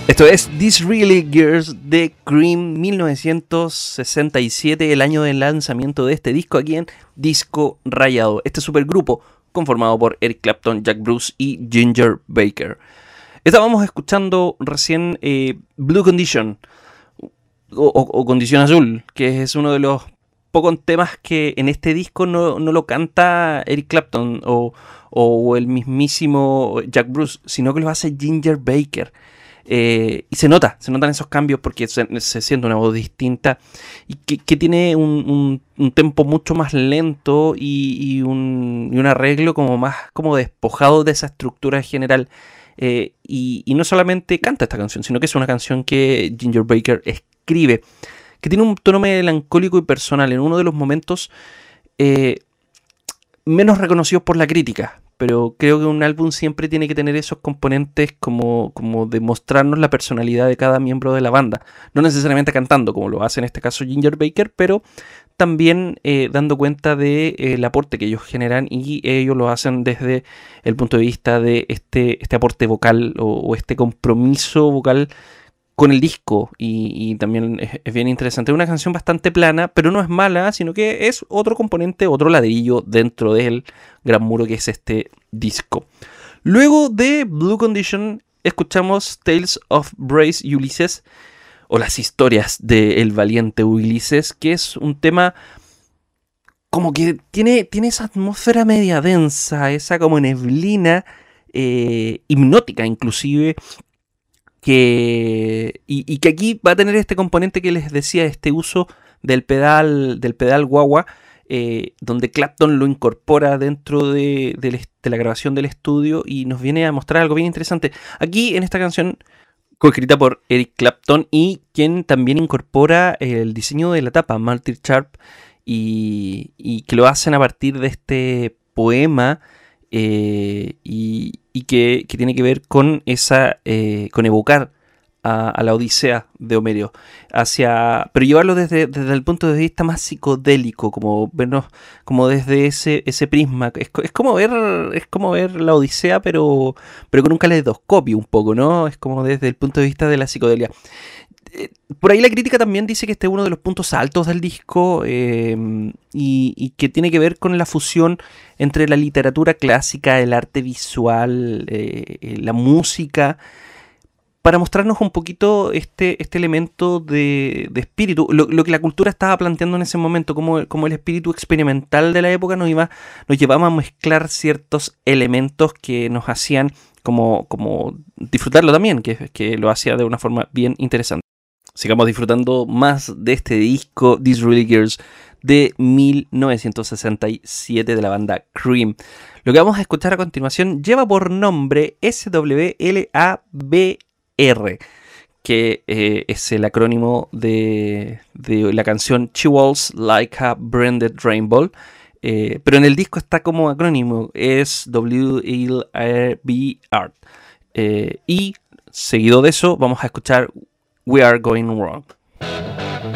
Esto es These Really Girls de Cream, 1967, el año del lanzamiento de este disco aquí en Disco Rayado. Este supergrupo conformado por Eric Clapton, Jack Bruce y Ginger Baker. Estábamos escuchando recién Blue Condition o Condición Azul, que es uno de los pocos temas que en este disco no lo canta Eric Clapton o el mismísimo Jack Bruce, sino que lo hace Ginger Baker. Y se notan esos cambios porque se siente una voz distinta y que tiene un tempo mucho más lento y un arreglo como más como despojado de esa estructura general. Y no solamente canta esta canción, sino que es una canción que Ginger Baker escribe, que tiene un tono melancólico y personal en uno de los momentos menos reconocidos por la crítica. Pero creo que un álbum siempre tiene que tener esos componentes como de mostrarnos la personalidad de cada miembro de la banda. No necesariamente cantando, como lo hace en este caso Ginger Baker, pero también dando cuenta del aporte que ellos generan, y ellos lo hacen desde el punto de vista de este aporte vocal o este compromiso vocal con el disco, y también es bien interesante. Es una canción bastante plana, pero no es mala, sino que es otro componente, otro ladrillo dentro del gran muro que es este disco. Luego de Blue Condition escuchamos Tales of Brave Ulysses, o las historias del valiente Ulises, que es un tema como que tiene esa atmósfera media densa, esa como neblina, hipnótica inclusive, y que aquí va a tener este componente que les decía, este uso del pedal guagua, donde Clapton lo incorpora dentro de la grabación del estudio y nos viene a mostrar algo bien interesante. Aquí en esta canción, coescrita por Eric Clapton, y quien también incorpora el diseño de la tapa, Martin Sharp, y que lo hacen a partir de este poema, y que tiene que ver con con evocar a la Odisea de Homero, pero llevarlo desde el punto de vista más psicodélico, como vernos como desde ese prisma. Es como ver la Odisea, pero con un caleidoscopio un poco, ¿no? Es como desde el punto de vista de la psicodelia. Por ahí la crítica también dice que este es uno de los puntos altos del disco, y que tiene que ver con la fusión entre la literatura clásica, el arte visual, la música, para mostrarnos un poquito este elemento de espíritu, lo que la cultura estaba planteando en ese momento, como el espíritu experimental de la época nos llevaba a mezclar ciertos elementos que nos hacían como disfrutarlo también, que lo hacía de una forma bien interesante. Sigamos disfrutando más de este disco, These Really Girls, de 1967 de la banda Cream. Lo que vamos a escuchar a continuación lleva por nombre SWLABR, que es el acrónimo de la canción She Walks Like a Branded Rainbow, pero en el disco está como acrónimo, es WLRB Art. Y seguido de eso vamos a escuchar We Are Going Wrong.